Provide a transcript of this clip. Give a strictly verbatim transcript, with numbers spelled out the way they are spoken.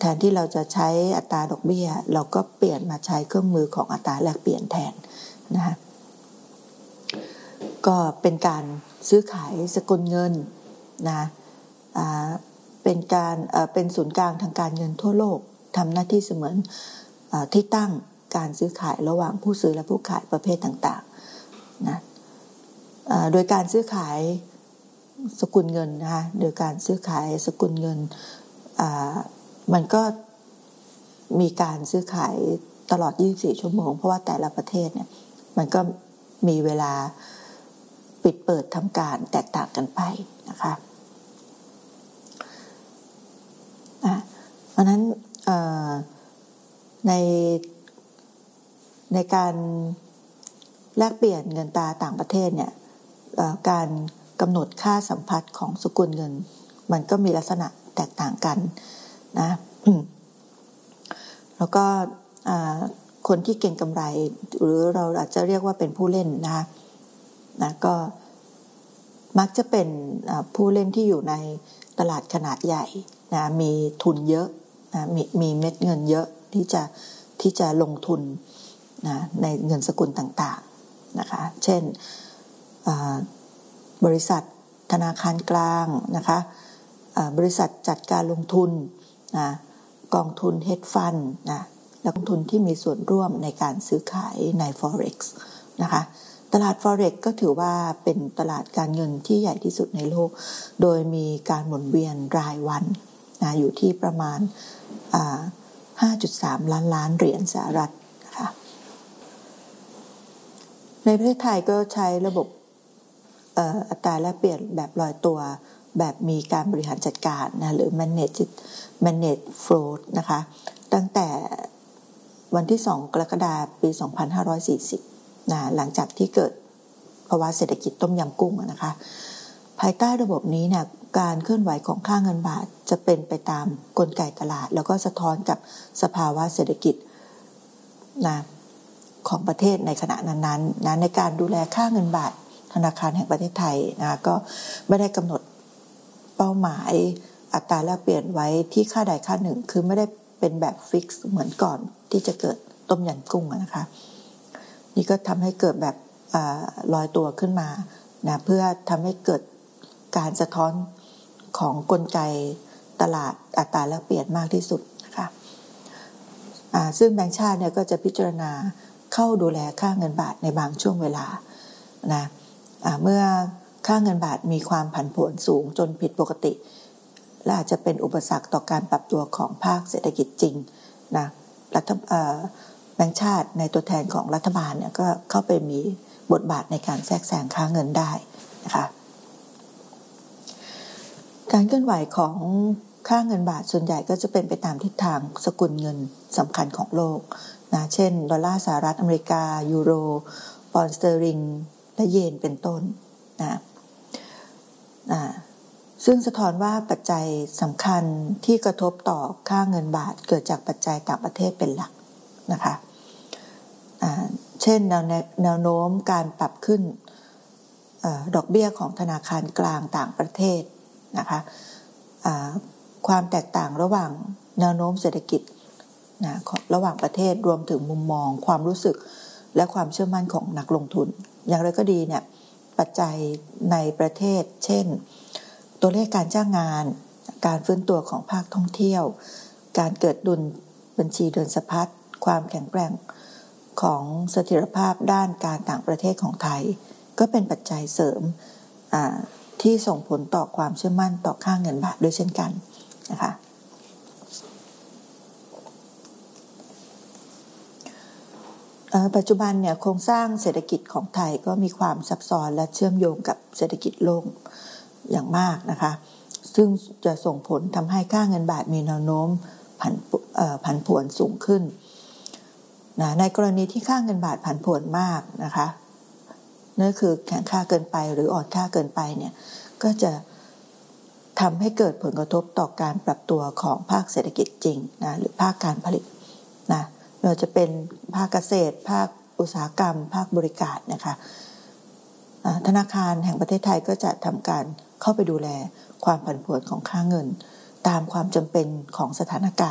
แทนที่เราจะใช้อัตราดอกเบี้ยเราก็เปลี่ยนมาใช้เครื่องมือของอัตราแลกเปลี่ยนแทนนะคะก็เป็นการซื้อขายสกุลเงินนะเป็นการเป็นศูนย์กลางทางการเงินทั่วโลกทำหน้าที่เสมือนที่ตั้งการซื้อขายระหว่างผู้ซื้อและผู้ขายประเภทต่างๆนะโดยการซื้อขายสกุลเงินนะคะโดยการซื้อขายสกุลเงินมันก็มีการซื้อขายตลอดยี่สิบสี่ชั่วโมงเพราะว่าแต่ละประเทศเนี่ยมันก็มีเวลาปิดเปิดทำการแตกต่างกันไปนะคะเพราะฉะนั้นในในการแลกเปลี่ยนเงินตราต่างประเทศเนี่ยการกำหนดค่าสัมพัทธ์ของสกุลเงินมันก็มีลักษณะแตกต่างกันนะแล้วก็คนที่เก็งกำไรหรือเราอาจจะเรียกว่าเป็นผู้เล่นนะนะก็มักจะเป็นผู้เล่นที่อยู่ในตลาดขนาดใหญ่นะมีทุนเยอะนะมีมีเม็ดเงินเยอะที่จะที่จะลงทุนนะในเงินสกุลต่างๆนะคะเช่นบริษัทธนาคารกลางนะคะบริษัทจัดการลงทุนนะกองทุน hedge fund นะและกองทุนที่มีส่วนร่วมในการซื้อขายใน Forex นะคะตลาด Forex ก็ถือว่าเป็นตลาดการเงินที่ใหญ่ที่สุดในโลกโดยมีการหมุนเวียนรายวันนะอยู่ที่ประมาณ ห้าจุดสาม ล้านล้านเหรียญสหรัฐนะคะในประเทศไทยก็ใช้ระบบอัตราแลกเปลี่ยนแบบลอยตัวแบบมีการบริหารจัดการนะหรือ manage manage flow นะคะตั้งแต่วันที่สองกรกฎาคมปีสองพันห้าร้อยสี่สิบนะหลังจากที่เกิดภาวะเศรษฐกิจต้มยำกุ้งนะคะภายใต้ระบบนี้เนี่ยการเคลื่อนไหวของค่าเงินบาทจะเป็นไปตามกลไกตลาดแล้วก็สะท้อนกับสภาวะเศรษฐกิจนะของประเทศในขณะนั้นๆนะในการดูแลค่าเงินบาทธนาคารแห่งประเทศไทยนะก็ไม่ได้กำหนดเป้าหมายอัตราแลกเปลี่ยนไว้ที่ค่าใดค่าหนึ่งคือไม่ได้เป็นแบบฟิกซ์เหมือนก่อนที่จะเกิดต้มยำกุ้งนะคะนี่ก็ทำให้เกิดแบบลอยตัวขึ้นมานะเพื่อทำให้เกิดการสะท้อนของกลไกตลาดอัตราแลกเปลี่ยนมากที่สุดนะคะซึ่งแบงก์ชาติเนี่ยก็จะพิจารณาเข้าดูแลค่าเงินบาทในบางช่วงเวลานะเมื่อค่าเงินบาทมีความผันผวนสูงจนผิดปกติและอาจจะเป็นอุปสรรคต่อการปรับตัวของภาคเศรษฐกิจจริงนะรัฐแบงก์ชาติในตัวแทนของรัฐบาลเนี่ยก็เข้าไปมีบทบาทในการแทรกแซงค่าเงินได้นะคะการเคลื่อนไหวของค่าเงินบาทส่วนใหญ่ก็จะเป็นไปตามทิศทางสกุลเงินสำคัญของโลกนะเช่นดอลลาร์สหรัฐอเมริกายูโรปอนด์สเตอร์ลิงและเยนเป็นต้นนะซึ่งสะท้อนว่าปัจจัยสำคัญที่กระทบต่อค่าเงินบาทเกิดจากปัจจัยต่างประเทศเป็นหลักนะคะเช่นแนวแนวโน้มการปรับขึ้นดอกเบี้ยของธนาคารกลางต่างประเทศนะคะความแตกต่างระหว่างแนวโน้มเศรษฐกิจนะระหว่างประเทศรวมถึงมุมมองความรู้สึกและความเชื่อมั่นของนักลงทุนอย่างไรก็ดีเนี่ยปัจจัยในประเทศเช่นตัวเลขการจ้างงานการฟื้นตัวของภาคท่องเที่ยวการเกิดดุลบัญชีเดินสะพัดความแข็งแกร่งของเสถียรภาพด้านการต่างประเทศของไทยก็เป็นปัจจัยเสริมที่ส่งผลต่อความเชื่อมั่นต่อค่าเงินบาทด้วยเช่นกันนะคะปัจจุบันเนี่ยโครงสร้างเศรษฐกิจของไทยก็มีความซับซ้อนและเชื่อมโยงกับเศรษฐกิจโลกอย่างมากนะคะซึ่งจะส่งผลทำให้ค่าเงินบาทมีแนวโน้มผันผันผวนสูงขึ้นนะในกรณีที่ค่าเงินบาทผันผวนมากนะคะนั่นคือแข็งค่าเกินไปหรืออ่อนค่าเกินไปเนี่ยก็จะทำให้เกิดผลกระทบต่อการปรับตัวของภาคเศรษฐกิจจริงนะหรือภาคการผลิตนะไม่ว่าจะเป็นภาคเกษตรภาคอุตสาหกรรมภาคบริการนะคะธนาคารแห่งประเทศไทยก็จะทำการเข้าไปดูแลความผันผวนของค่าเงินตามความจำเป็นของสถานการณ์